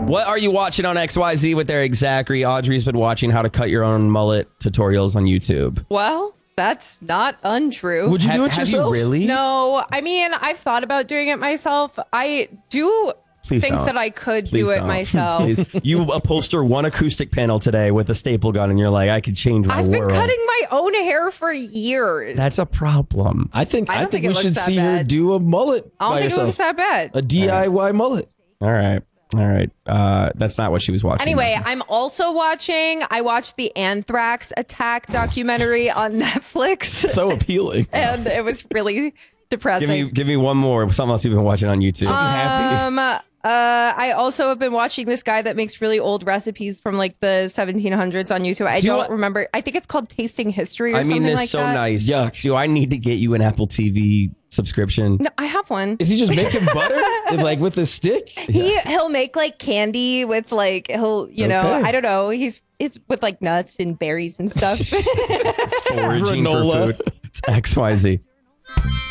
What are you watching on XYZ with Eric Zachary? Audrey's been watching how to cut your own mullet tutorials on YouTube. Well, that's not untrue. Would you do it Have yourself? you really? No, I mean, I've thought about doing it myself. I do Please think don't. that I could Please do it don't. myself. Please. You upholster one acoustic panel today with a staple gun, and you're like, I could change my I've world. been cutting my own hair for years. That's a problem. I think I don't think it we looks should that see her bad. do a mullet I don't by think it looks yourself. that bad. A DIY mullet. All right. That's not what she was watching. Anyway, I watched the Anthrax attack documentary on Netflix. So appealing. And it was really depressing. give me one more. Something else you've been watching on YouTube. Happy. I also have been watching this guy that makes really old recipes from like the 1700s on YouTube. I you don't want- remember. I think it's called Tasting History or I mean, something this like so that. nice. Yuck. Do I need to get you an Apple TV subscription? No, I have one. Is he just making butter like with a stick? He'll make like candy with like you know, Okay. I don't know. It's with like nuts and berries and stuff. Foraging Granola. for food. It's XYZ.